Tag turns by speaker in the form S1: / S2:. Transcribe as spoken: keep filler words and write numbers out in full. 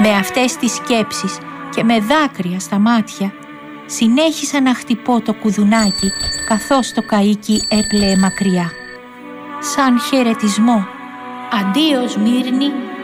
S1: Με αυτές τις σκέψεις και με δάκρυα στα μάτια συνέχισα να χτυπώ το κουδουνάκι καθώς το καΐκι έπλεε μακριά. Σαν χαιρετισμό, «Αντίο Σμύρνη,